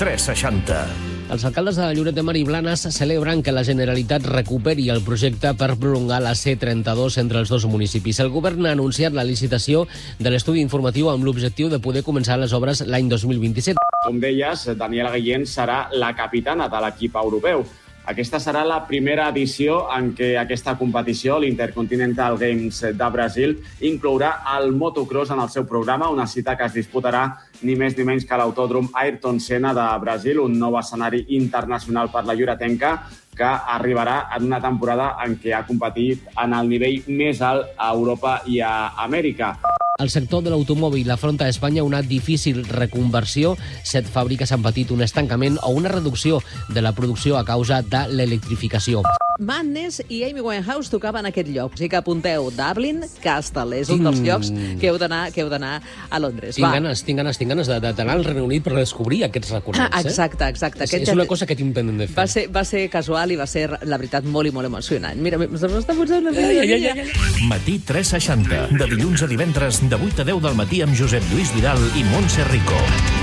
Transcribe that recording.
360. Els alcaldes de la Lloret de Mar i Blanes celebren que la Generalitat recuperi el projecte per prolongar la C32 entre els dos municipis. El govern ha anunciat la licitació de l'estudi informatiu amb l'objectiu de poder començar les obres l'any 2027. Com deies, Daniela Guillén serà la capitana de l'equip europeu. Aquesta serà la primera edició en què aquesta competició, l'Intercontinental Games de Brasil, inclourà el motocross en el seu programa, una cita que es disputarà ni més ni menys que l'autòdrom Ayrton Senna de Brasil, un nou escenari internacional per la lloretenca que arribarà en una temporada en què ha competit en el nivell més alt a Europa i a Amèrica. El sector de l'automòbil afronta a Espanya una difícil reconversió. 7 fàbriques han patit un estancament o una reducció de la producció a causa de l'electrificació. Madness i Amy Winehouse tocaven aquest lloc. Així que apunteu Dublin Castle. És un dels llocs que heu d'anar a Londres. Tinc ganes d'anar al Regne Unit per descobrir aquests records. Exacte. És una cosa que tinc pendent de fer. Va ser casual i va ser, la veritat, molt i molt emocionant. Mira, m'està posant una mica. Matí 360. De dilluns a divendres, de 8 a 10 del matí amb Josep Lluís Vidal i Montse Rico.